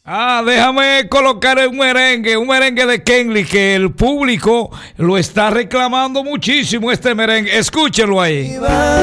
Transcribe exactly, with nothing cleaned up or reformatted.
Ah, déjame colocar un merengue, un merengue de Kenley que el público lo está reclamando muchísimo este merengue. Escúchenlo ahí.